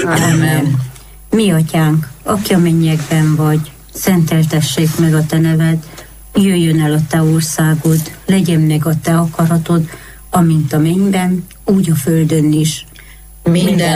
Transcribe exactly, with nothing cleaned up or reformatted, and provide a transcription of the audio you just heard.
Amen. Mi atyánk, aki a mennyekben vagy, szenteltessék meg a te neved, jöjjön el a te országod, legyen meg a te akaratod, amint a mennyben, úgy a földön is. Minden